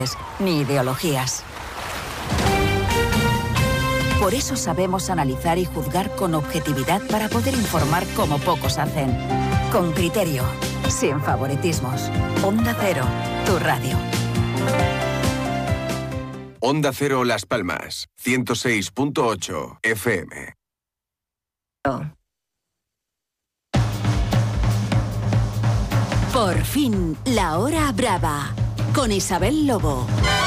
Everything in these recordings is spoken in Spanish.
ni ideologías. Por eso sabemos analizar y juzgar con objetividad para poder informar como pocos hacen. Con criterio, sin favoritismos. Onda Cero, tu radio. Onda Cero Las Palmas, 106.8 FM. Por fin, la hora brava, con Isabel Lobo.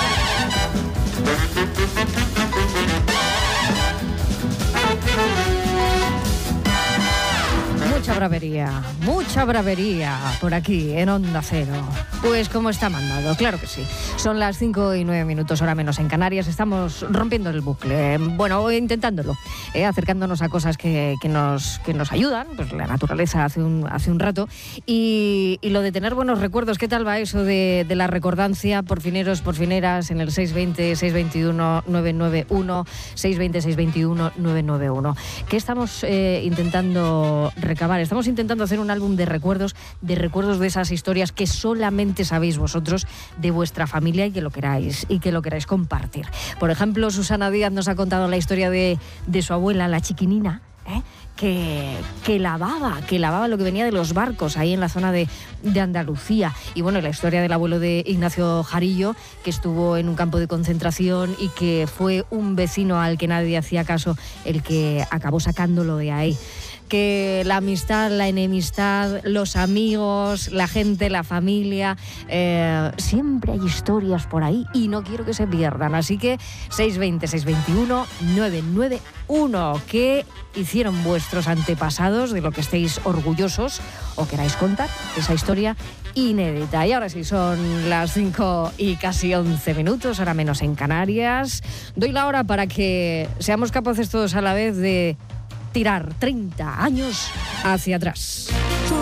Mucha bravería por aquí en Onda Cero. Pues como está mandado, claro que sí. Son las 5:09, hora menos en Canarias. Estamos rompiendo el bucle. Bueno, intentándolo, acercándonos a cosas que nos ayudan, pues la naturaleza hace un rato. Y lo de tener buenos recuerdos, ¿qué tal va eso de la recordancia? Porfineros, porfineras, en el 620-621-991, 620-621-991. ¿Qué estamos intentando recabar? Estamos intentando hacer un álbum de recuerdos de esas historias que solamente sabéis vosotros de vuestra familia y que lo queráis compartir. Por ejemplo, Susana Díaz nos ha contado la historia de su abuela, la Chiquinina, que lavaba lo que venía de los barcos ahí en la zona de Andalucía. Y bueno, la historia del abuelo de Ignacio Jarillo, que estuvo en un campo de concentración y que fue un vecino al que nadie hacía caso el que acabó sacándolo de ahí. Que la amistad, la enemistad, los amigos, la gente, la familia, siempre hay historias por ahí y no quiero que se pierdan. Así que 620-621-991. ¿Qué hicieron vuestros antepasados, de lo que estéis orgullosos o queráis contar esa historia inédita? Y ahora sí, son las 5:11, hora menos en Canarias. Doy la hora para que seamos capaces todos a la vez de tirar 30 años hacia atrás.